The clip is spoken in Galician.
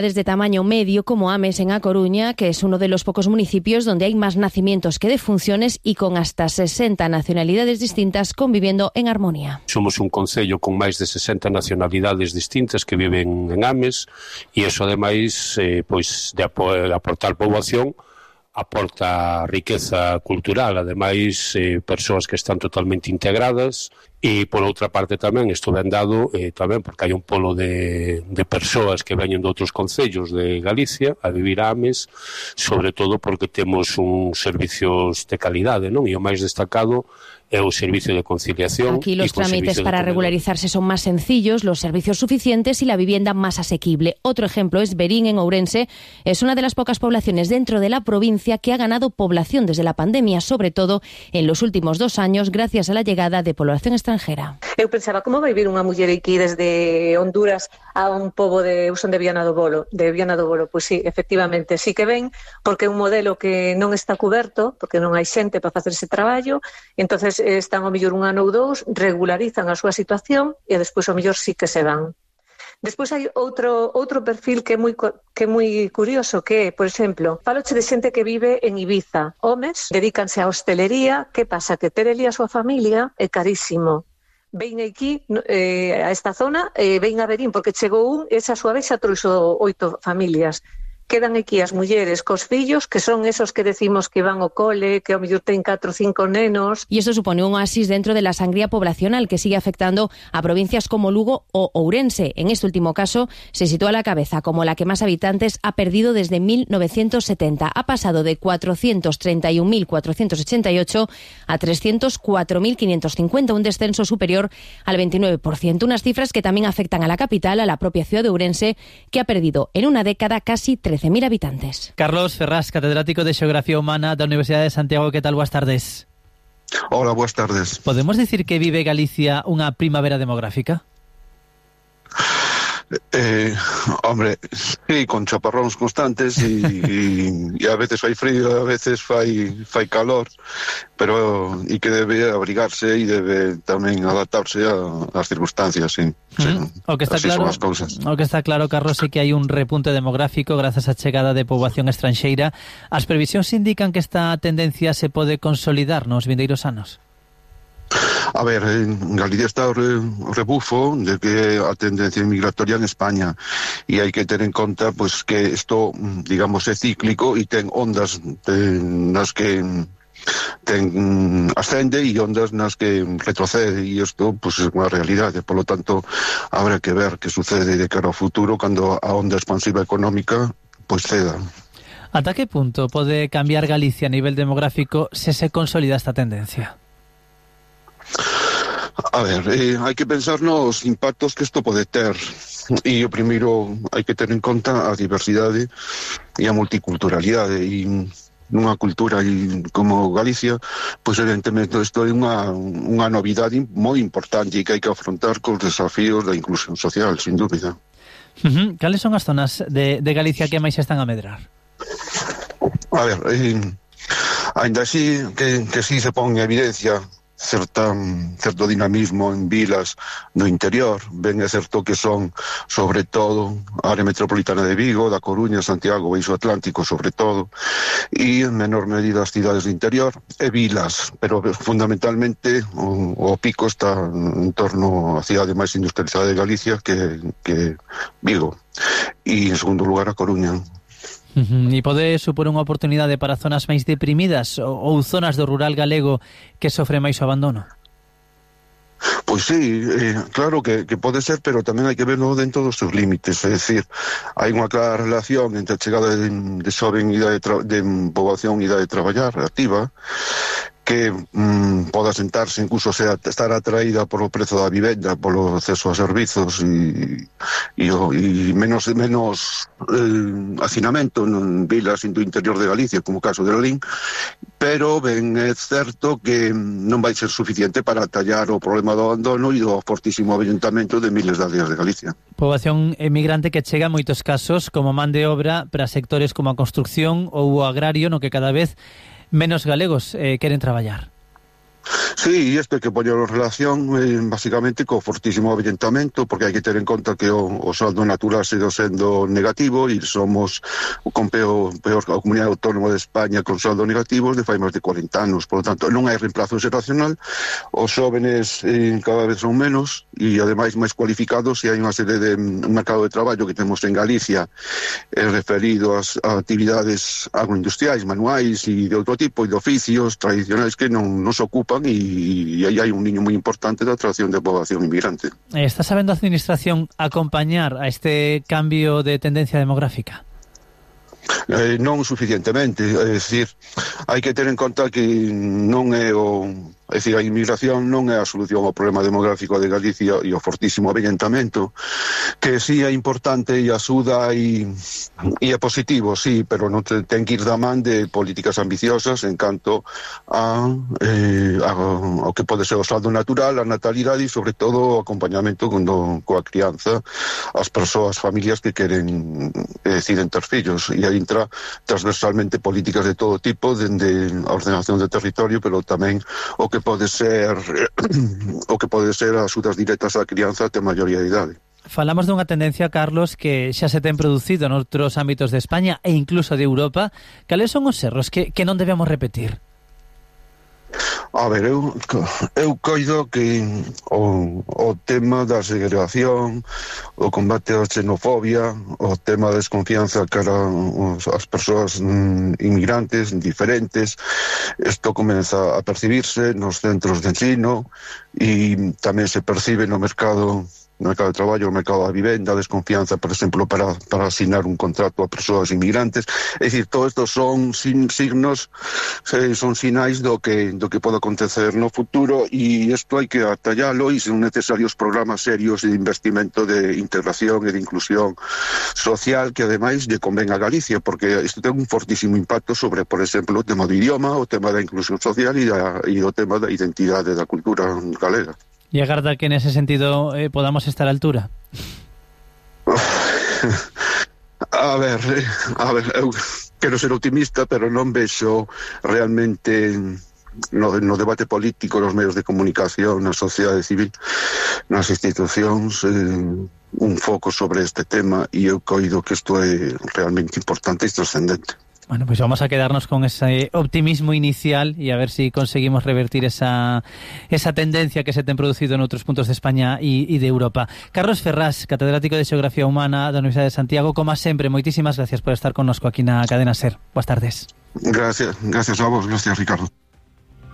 De tamaño medio como Ames en A Coruña, que es uno de los pocos municipios donde hay más nacimientos que defunciones y con hasta 60 nacionalidades distintas conviviendo en armonía. Somos un concello con máis de 60 nacionalidades distintas que viven en Ames e iso ademais pois de aportar poboación aporta riqueza cultural, ademais persoas que están totalmente integradas. E, por outra parte, tamén, isto ben dado tamén porque hai un polo de persoas que veñen de outros concellos de Galicia a vivir a Ames, sobre todo porque temos uns servicios de calidade, non? E o máis destacado é o servicio de conciliación. Aquí los trámites para regularizarse son más sencillos, los servicios suficientes y la vivienda más asequible. Otro ejemplo es Berín, en Ourense. Es una de las pocas poblaciones dentro de la provincia que ha ganado población desde la pandemia, sobre todo en los últimos 2 años, gracias a la llegada de población extranjera. Eu pensaba, como vai vir unha muller aquí desde Honduras a un pobo de Usón de Viana do Bolo? Pois sí, efectivamente, sí que ven, porque é un modelo que non está coberto, porque non hai xente para facer ese traballo, entonces están ao mellor 1 ano ou 2, regularizan a súa situación e despois ao mellor sí que se van. Despois hai outro perfil que é moi curioso, que é, por exemplo, faloche de xente que vive en Ibiza. Homes dedícanse á hostelería. Que pasa? Que ter ali a súa familia é carísimo. Vein aquí a esta zona, vein a Berín, porque chegou un, esa súa vez xa trouxo 8 familias. Quedan aquí as mulleres cos fillos, que son esos que decimos que van ao cole, que ao mellor ten 4 o 5 nenos. Y esto supone un oasis dentro de la sangría poblacional que sigue afectando a provincias como Lugo o Ourense. En este último caso se sitúa a la cabeza como la que más habitantes ha perdido desde 1970. Ha pasado de 431.488 a 304.550, un descenso superior al 29%. Unas cifras que también afectan a la capital, a la propia ciudad de Ourense, que ha perdido en una década casi 13.000 habitantes. Carlos Ferrás, catedrático de Xeografía Humana da Universidade de Santiago. ¿Qué tal? Boas tardes. Hola, boas tardes. ¿Podemos decir que vive Galicia unha primavera demográfica? Hombre, sí, con chaparróns constantes y a veces fai frío, a veces fai calor, pero e que debe abrigarse e debe tamén adaptarse ás circunstancias, sí. O que está claro, Carlos, é que hai un repunte demográfico grazas á chegada de poboación estranxeira. As previsións indican que esta tendencia se pode consolidar nos vindeiros anos. A ver, en Galicia está o rebufo de que a tendencia migratoria en España e hai que ter en conta pues, que isto, digamos, é cíclico e ten ondas nas que ascende e ondas nas que retrocede e isto pues, é unha realidade, polo tanto habrá que ver que sucede de cara ao futuro cando a onda expansiva económica pues, ceda. Ata que punto pode cambiar Galicia a nivel demográfico se se consolida esta tendencia? A ver, hai que pensar nos impactos que isto pode ter e o primeiro hai que ter en conta a diversidade e a multiculturalidade e nunha cultura como Galicia, pois evidentemente isto é unha novidade moi importante e que hai que afrontar cos desafíos da inclusión social, sin dúbida. Cales son as zonas de Galicia que máis están a medrar? A ver, ainda así que sí se pon en evidencia certo dinamismo en vilas no interior, ben é certo que son sobre todo a área metropolitana de Vigo, da Coruña, Santiago, Baixo Atlántico sobre todo, e en menor medida as cidades do interior e vilas, pero fundamentalmente o pico está en torno á cidade máis industrializada de Galicia que Vigo, e en segundo lugar a Coruña. E pode supor unha oportunidade para zonas máis deprimidas ou zonas do rural galego que sofre máis o abandono? Pois sí, claro que pode ser, pero tamén hai que verlo dentro dos seus límites, é dicir, hai unha clara relación entre a chegada de xoven de poboación e idade de traballar activa, que poda sentarse, incluso estar atraída polo prezo da vivenda, polo acceso a servizos e menos hacinamento en vilas do interior de Galicia, como o caso de Lalín, pero ben é certo que non vai ser suficiente para atallar o problema do abandono e do fortísimo avellentamento de miles de aldeas de Galicia. Poboación emigrante que chega en moitos casos como man de obra para sectores como a construcción ou o agrario, no que cada vez menos galegos queren traballar. Sí, isto hai que poñerlo en relación basicamente co fortísimo avellentamento, porque hai que ter en conta que o saldo natural sigue sendo negativo e somos con peor a comunidade autónoma de España con saldo negativo de fai máis de 40 anos. Por lo tanto, non hai reemplazo xeracional, os xóvenes cada vez son menos e ademais máis cualificados, e hai unha serie de un mercado de traballo que temos en Galicia referido a actividades agroindustriais, manuais e de outro tipo, e de oficios tradicionais que non se ocupan, y aí hai un niño moi importante de atracción de población inmigrante. ¿Está sabendo a Administración acompañar a este cambio de tendencia demográfica? Non suficientemente, é dicir, hai que ter en conta que non é é dicir, a inmigración non é a solución ao problema demográfico de Galicia e o fortísimo avellentamento, que sí é importante e axuda e é positivo, sí, pero non ten que ir da man de políticas ambiciosas en canto ao que pode ser o saldo natural, a natalidade e, sobre todo, o acompañamento coa crianza as persoas, familias que queren deciden ter fillos, e aí entra transversalmente políticas de todo tipo, dende a ordenación do territorio, pero tamén o que pode ser as axudas directas á crianza até maioría de idade. Falamos dunha tendencia, Carlos, que xa se ten producido noutros ámbitos de España e incluso de Europa. Cales son os erros que non debemos repetir? A ver, eu coido que o tema da segregación, o combate á xenofobia, o tema da desconfianza cara ás persoas inmigrantes, diferentes, isto comeza a percibirse nos centros de ensino e tamén se percibe no mercado de traballo, no mercado da vivenda, desconfianza, por exemplo, para asinar un contrato a persoas inmigrantes. É dicir, todo isto son signos, son sinais do que pode acontecer no futuro, e isto hai que atallalo, e son necesarios programas serios de investimento de integración e de inclusión social que ademais lle convén a Galicia, porque isto ten un fortísimo impacto sobre, por exemplo, o tema do idioma, o tema da inclusión social e o tema da identidade da cultura galega. ¿Y agarda que en ese sentido podamos estar a altura? A ver, eu quero ser optimista, pero non vexo realmente no debate político, nos medios de comunicación, na sociedade civil, nas institucións, un foco sobre este tema, e eu coido que isto é realmente importante e trascendente. Bueno, pues vamos a quedarnos con ese optimismo inicial y a ver si conseguimos revertir esa tendencia que se ten producido en otros puntos de España y de Europa. Carlos Ferrás, catedrático de Xeografía Humana da Universidade de Santiago, como sempre, moitísimas gracias por estar connosco aquí na Cadena SER. Boas tardes. Gracias a vos, gracias, Ricardo.